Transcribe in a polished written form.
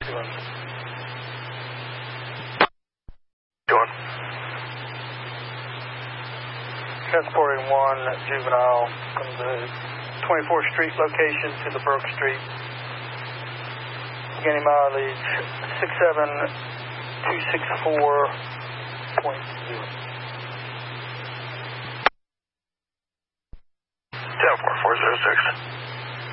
Doing? Transporting one juvenile from the 24th Street location to the Burke Street. Beginning mileage 67264.0. 10406.